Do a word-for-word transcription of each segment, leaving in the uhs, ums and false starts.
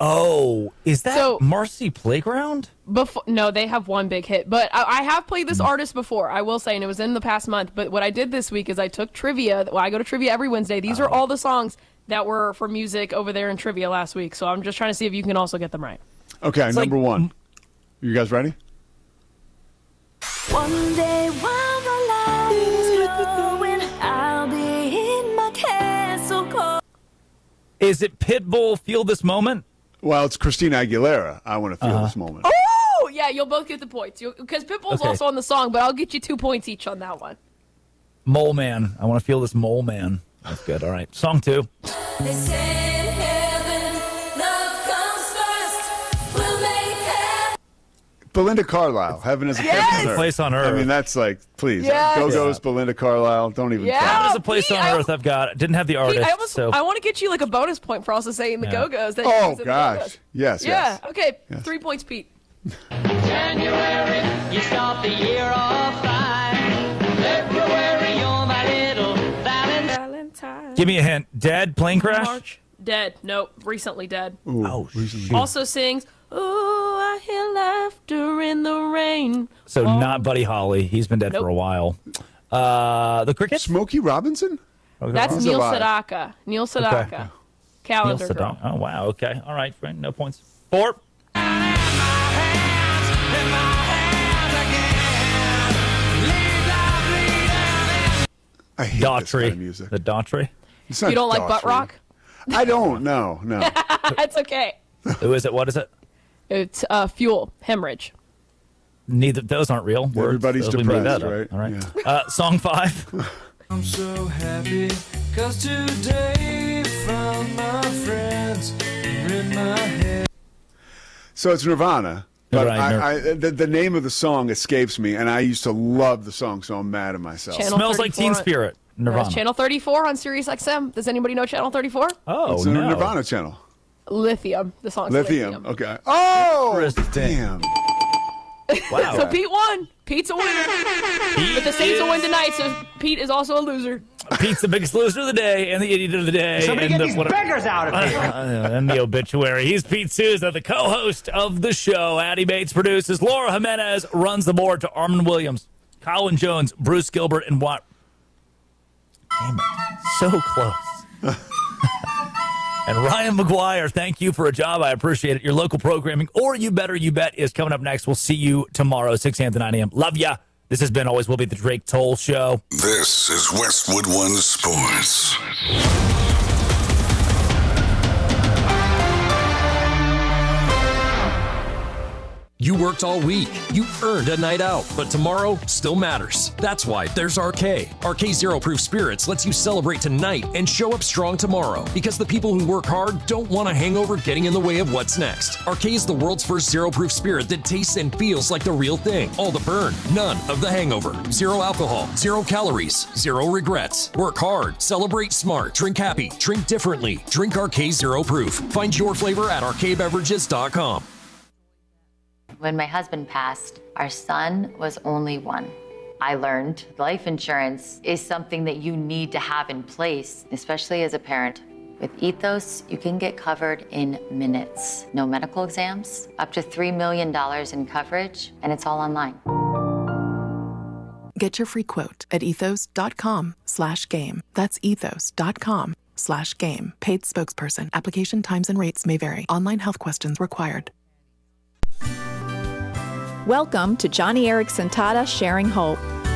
Oh, is that So- Marcy Playground? Before, no, they have one big hit, but I, I have played this artist before, I will say, and it was in the past month. But what I did this week is I took trivia. Well, I go to trivia every Wednesday. These are all the songs that were for music over there in trivia last week. So I'm just trying to see if you can also get them right. Okay, It's number like- one. You guys ready? One day while the light is glowing, I'll be in my castle cold. Is it Pitbull, Feel This Moment? Well, it's Christina Aguilera. I want to feel Uh-huh. this moment. Oh, yeah, you'll both get the points. Because Pitbull's Okay. also on the song, but I'll get you two points each on that one. Mole Man. I want to feel this Mole Man. That's good. All right. Song two. They say in heaven, love comes first. We'll make heaven. Belinda Carlisle, Heaven is a Yes! Place on Earth. Place on Earth. I mean, that's like, please. Yes. Go-Go's, Yeah. Belinda Carlisle. Don't even Yeah. try. That is Oh, a place Pete, on I- Earth I've got. Didn't have the Pete, artist. I almost so I want to get you like a bonus point for also saying the Yeah. Go-Go's. That Oh, you use in the gosh. Go-Go's. Yes, Yeah. yes. Okay. Yes. Three points, Pete. January, you start the year off fine. February, you're my little Valentine. Valentine. give me a hint. Dead plane crash? March. Dead. Nope. Recently dead. Ooh, Oh, recently. shoot. Also sings, "Oh, I hear laughter in the rain." So Oh. not Buddy Holly. He's been dead Nope. for a while. Uh, the Crickets? Smokey Robinson? That's He's Neil alive. Sedaka. Neil Sedaka. Neil Calendar Sedaka. girl. Oh, wow. Okay. All right. Friend. No points. Four. I hate this Daughtry. kind of music. The Daughtry. It's not You don't like butt Daughtry. rock? I don't. No, no. That's okay. Who is it? What is it? It's uh, fuel, hemorrhage. Neither. Those aren't real words. Everybody's Those we made depressed, that up. right? All right. Yeah. Uh, song five. I'm so happy, cause today found my friends are in my head. So it's Nirvana. But Right, Nir- I, I, the, the name of the song escapes me, and I used to love the song, so I'm mad at myself. Channel Smells like Teen thirty-four. Spirit. Nirvana. That's Channel thirty-four on Sirius X M. Does anybody know Channel thirty-four? Oh, It's on no. the Nirvana channel. Lithium. The song's Lithium. Lithium. Okay. Oh, Interesting. damn. Wow. So Pete won. Pete's a winner. He But the Saints will is- win tonight, so Pete is also a loser. Pete's the biggest loser of the day and the idiot of the day. Somebody and get the, these what- beggars out of here. Uh, and the obituary. He's Pete Souza, the co-host of the show. Addie Bates produces. Laura Jimenez runs the board to Armin Williams, Colin Jones, Bruce Gilbert, and Watt. Damn it. So close. And Ryan McGuire, thank you for a job. I appreciate it. Your local programming, or You Better You Bet, is coming up next. We'll see you tomorrow, six a.m. to nine a.m. Love ya. This has been Always Will Be the Drake Toll Show. This is Westwood One Sports. You worked all week. You earned a night out, but tomorrow still matters. That's why there's R K. R K Zero Proof Spirits lets you celebrate tonight and show up strong tomorrow, because the people who work hard don't want a hangover getting in the way of what's next. R K is the world's first zero proof spirit that tastes and feels like the real thing. All the burn, none of the hangover. Zero alcohol, zero calories, zero regrets. Work hard, celebrate smart, drink happy, drink differently. Drink R K Zero Proof. Find your flavor at R K beverages dot com. When my husband passed, our son was only one. I learned life insurance is something that you need to have in place, especially as a parent. With Ethos, you can get covered in minutes. No medical exams, up to three million dollars in coverage, and it's all online. Get your free quote at ethos.com slash game. That's ethos.com slash game. Paid spokesperson. Application times and rates may vary. Online health questions required. Welcome to Johnny Erickson Tata Sharing Hope.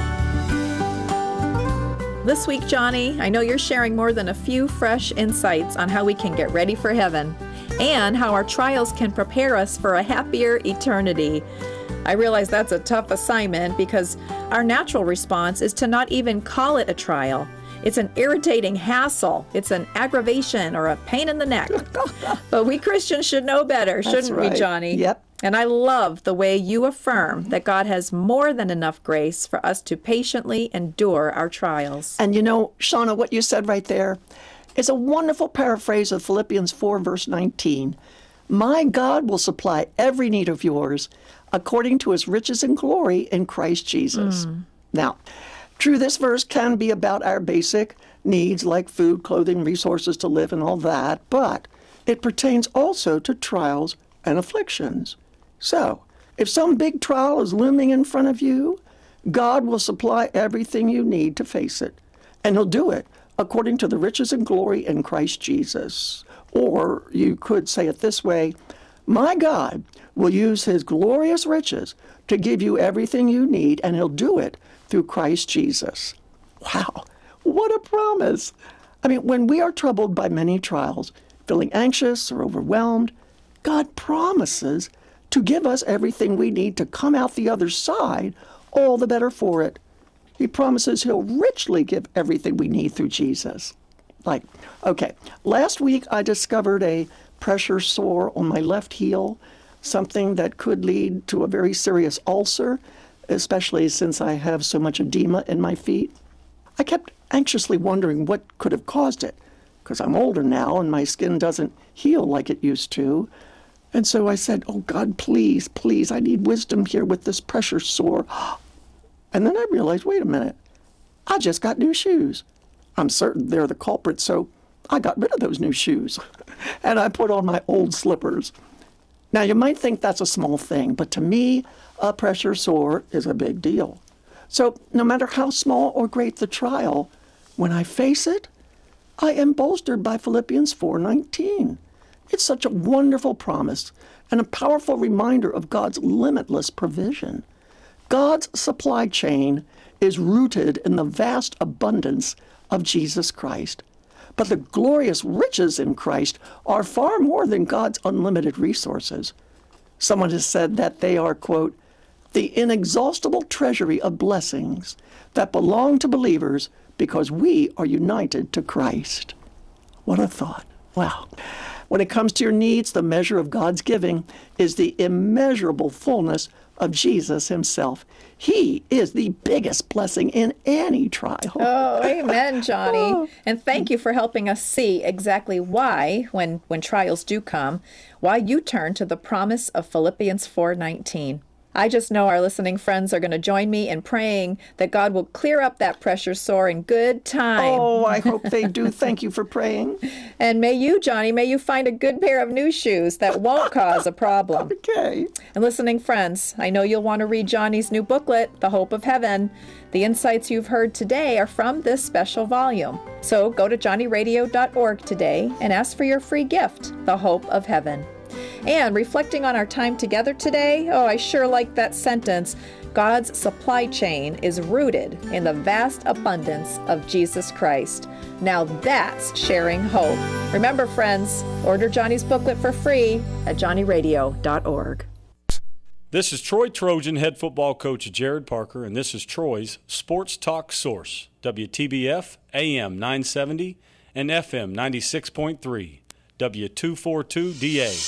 This week, Johnny, I know you're sharing more than a few fresh insights on how we can get ready for heaven and how our trials can prepare us for a happier eternity. I realize that's a tough assignment because our natural response is to not even call it a trial. It's an irritating hassle. It's an aggravation or a pain in the neck. But we Christians should know better, shouldn't right. we, Johnny? Yep. And I love the way you affirm that God has more than enough grace for us to patiently endure our trials. And you know, Shauna, what you said right there is a wonderful paraphrase of Philippians four, verse nineteen. My God will supply every need of yours according to his riches and glory in Christ Jesus. Mm. Now, true, this verse can be about our basic needs like food, clothing, resources to live, and all that, but it pertains also to trials and afflictions. So, if some big trial is looming in front of you, God will supply everything you need to face it, and he'll do it according to the riches and glory in Christ Jesus. Or you could say it this way, my God will use his glorious riches to give you everything you need, and he'll do it through Christ Jesus. Wow, what a promise. I mean, when we are troubled by many trials, feeling anxious or overwhelmed, God promises to give us everything we need to come out the other side all the better for it. He promises he'll richly give everything we need through Jesus. Like, okay, last week I discovered a pressure sore on my left heel, something that could lead to a very serious ulcer, especially since I have so much edema in my feet. I kept anxiously wondering what could have caused it, because I'm older now and my skin doesn't heal like it used to. And so I said, oh God, please, please, I need wisdom here with this pressure sore. And then I realized, wait a minute, I just got new shoes. I'm certain they're the culprit, so I got rid of those new shoes. And I put on my old slippers. Now, you might think that's a small thing, but to me, a pressure sore is a big deal. So no matter how small or great the trial, when I face it, I am bolstered by Philippians four nineteen. It's such a wonderful promise and a powerful reminder of God's limitless provision. God's supply chain is rooted in the vast abundance of Jesus Christ. But the glorious riches in Christ are far more than God's unlimited resources. Someone has said that they are, quote, the inexhaustible treasury of blessings that belong to believers because we are united to Christ. What a thought. Wow. When it comes to your needs, the measure of God's giving is the immeasurable fullness of Jesus himself. He is the biggest blessing in any trial. Oh, amen, Johnny. Oh. And thank you for helping us see exactly why, when, when trials do come, why you turn to the promise of Philippians four nineteen. I just know our listening friends are going to join me in praying that God will clear up that pressure sore in good time. Oh, I hope they do. Thank you for praying. And may you, Johnny, may you find a good pair of new shoes that won't cause a problem. Okay. And listening friends, I know you'll want to read Johnny's new booklet, The Hope of Heaven. The insights you've heard today are from this special volume. So go to johnny radio dot org today and ask for your free gift, The Hope of Heaven. And reflecting on our time together today, oh, I sure like that sentence. God's supply chain is rooted in the vast abundance of Jesus Christ. Now that's sharing hope. Remember, friends, order Johnny's booklet for free at johnny radio dot org. This is Troy Trojan head football coach Jared Parker, and this is Troy's Sports Talk Source, W T B F A M nine seventy and F M ninety-six point three. W two forty-two D A.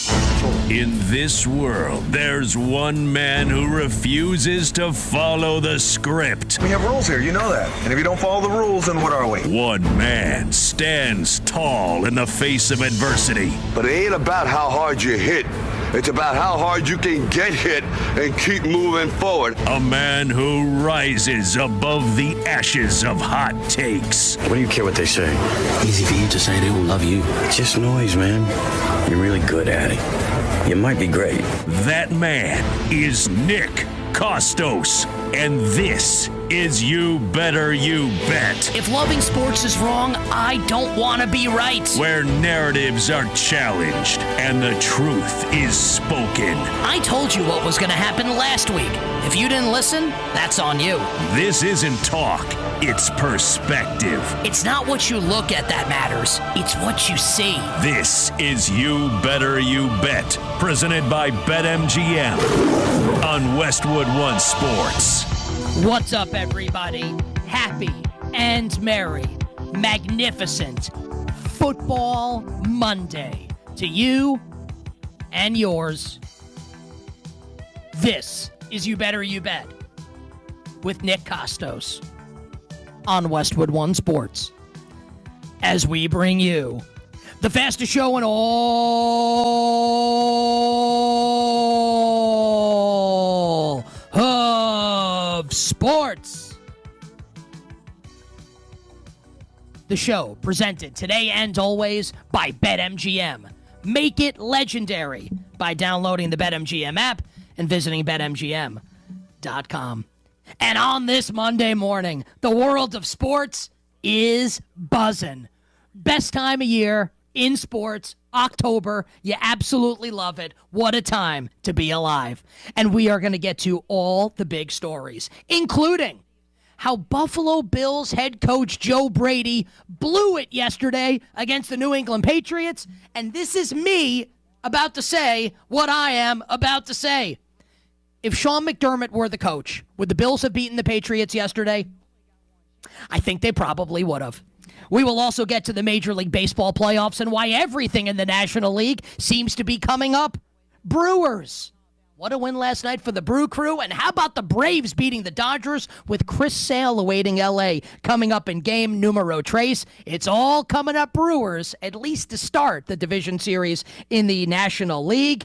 In this world, there's one man who refuses to follow the script. We have rules here, you know that. And if you don't follow the rules, then what are we? One man stands tall in the face of adversity. But it ain't about how hard you hit. It's about how hard you can get hit and keep moving forward. A man who rises above the ashes of hot takes. What do you care what they say? Easy for you to say they don't love you. It's just noise, man. You're really good at it. You might be great. That man is Nick Kostos. And this is You Better You Bet. If loving sports is wrong, I don't want to be right. Where narratives are challenged and the truth is spoken. I told you what was going to happen last week. If you didn't listen, that's on you. This isn't talk, it's perspective. It's not what you look at that matters, it's what you see. This is You Better You Bet, presented by BetMGM on Westwood One Sports. What's up, everybody? Happy and merry, magnificent Football Monday to you and yours. This is You Better You Bet with Nick Kostos on Westwood One Sports, as we bring you the fastest show in all of sports. The show presented today and always by BetMGM. Make it legendary by downloading the BetMGM app and visiting bet M G M dot com. And on this Monday morning, the world of sports is buzzing. Best time of year in sports, October. You absolutely love it. What a time to be alive. And we are going to get to all the big stories, including how Buffalo Bills head coach Joe Brady blew it yesterday against the New England Patriots. And this is me about to say what I am about to say. If Sean McDermott were the coach, would the Bills have beaten the Patriots yesterday? I think they probably would have. We will also get to the Major League Baseball playoffs and why everything in the National League seems to be coming up. Brewers. What a win last night for the Brew Crew. And how about the Braves beating the Dodgers with Chris Sale awaiting L A coming up in game numero tres. It's all coming up Brewers, at least to start the division series in the National League.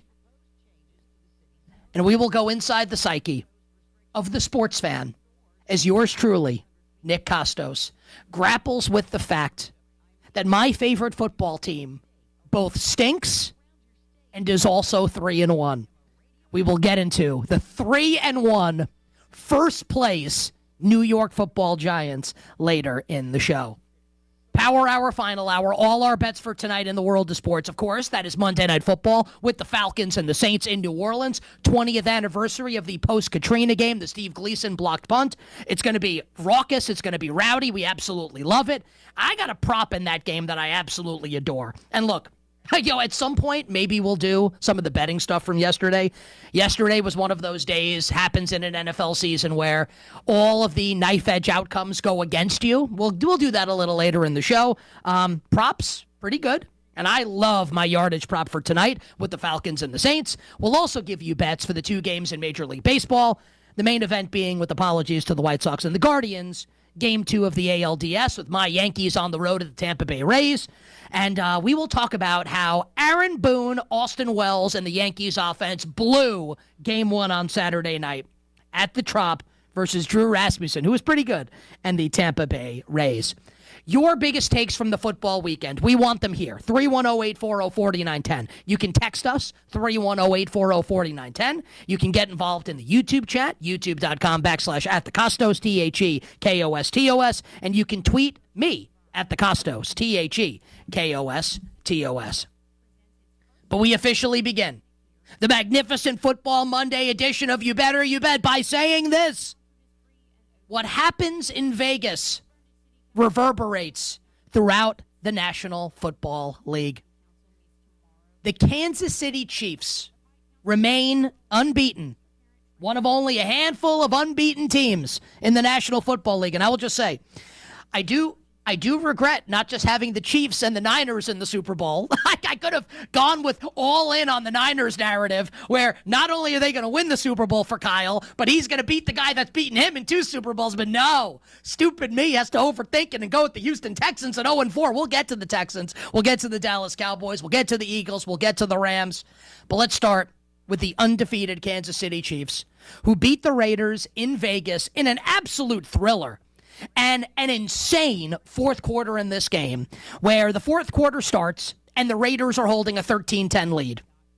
And we will go inside the psyche of the sports fan as yours truly, Nick Costos, grapples with the fact that my favorite football team both stinks and is also three and one. We will get into the three and one first place New York Football Giants later in the show. Power Hour, Final Hour, all our bets for tonight in the world of sports. Of course, that is Monday Night Football with the Falcons and the Saints in New Orleans. twentieth anniversary of the post-Katrina game, the Steve Gleason blocked punt. It's going to be raucous. It's going to be rowdy. We absolutely love it. I got a prop in that game that I absolutely adore. And look, you know, at some point, maybe we'll do some of the betting stuff from yesterday. Yesterday was one of those days, happens in an N F L season, where all of the knife edge outcomes go against you. We'll, we'll do that a little later in the show. Um, props, pretty good. And I love my yardage prop for tonight with the Falcons and the Saints. We'll also give you bets for the two games in Major League Baseball. The main event being, with apologies to the White Sox and the Guardians, Game two of the A L D S with my Yankees on the road to the Tampa Bay Rays. And uh, we will talk about how Aaron Boone, Austin Wells, and the Yankees offense blew Game one on Saturday night at the Trop versus Drew Rasmussen, who was pretty good, and the Tampa Bay Rays. Your biggest takes from the football weekend, we want them here. three one zero, eight four zero, four nine one zero. You can text us, three one zero, eight four zero, four nine one zero. You can get involved in the YouTube chat, youtube.com backslash at the Costos, T H E K O S T O S. And you can tweet me at the Costos, T H E K O S T O S. But we officially begin the magnificent Football Monday edition of You Better You Bet by saying this. What happens in Vegas reverberates throughout the National Football League. The Kansas City Chiefs remain unbeaten, one of only a handful of unbeaten teams in the National Football League. And I will just say, I do I do regret not just having the Chiefs and the Niners in the Super Bowl. I could have gone with all in on the Niners narrative, where not only are they going to win the Super Bowl for Kyle, but he's going to beat the guy that's beaten him in two Super Bowls. But no, stupid me has to overthink it and go with the Houston Texans at oh and four. We'll get to the Texans. We'll get to the Dallas Cowboys. We'll get to the Eagles. We'll get to the Rams. But let's start with the undefeated Kansas City Chiefs, who beat the Raiders in Vegas in an absolute thriller. And an insane fourth quarter in this game, where the fourth quarter starts and the Raiders are holding a thirteen ten lead.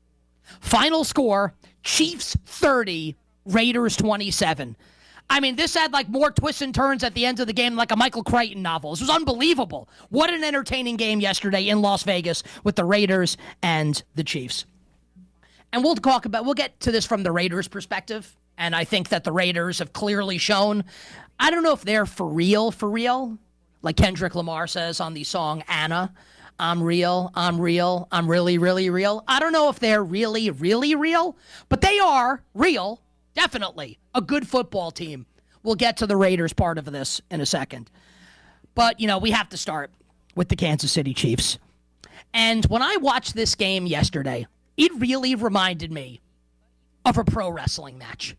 Final score, Chiefs thirty, Raiders twenty-seven. I mean, this had like more twists and turns at the end of the game, like a Michael Crichton novel. This was unbelievable. What an entertaining game yesterday in Las Vegas with the Raiders and the Chiefs. And we'll talk about, we'll get to this from the Raiders' perspective. And I think that the Raiders have clearly shown, I don't know if they're for real, for real, like Kendrick Lamar says on the song Anna. I'm real, I'm real, I'm really, really real. I don't know if they're really, really real, but they are real, definitely. A good football team. We'll get to the Raiders part of this in a second. But, you know, we have to start with the Kansas City Chiefs. And when I watched this game yesterday, it really reminded me of a pro wrestling match.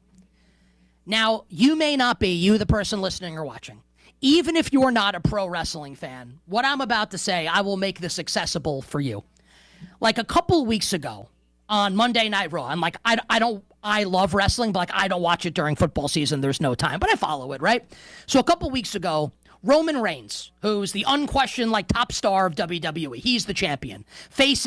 Now, you may not be, you the person listening or watching, even if you're not a pro wrestling fan, what I'm about to say, I will make this accessible for you. Like a couple weeks ago on Monday Night Raw, I'm like, I, I don't, I love wrestling, but like I don't watch it during football season. There's no time, but I follow it, right? So a couple weeks ago, Roman Reigns, who's the unquestioned like top star of W W E, he's the champion, facing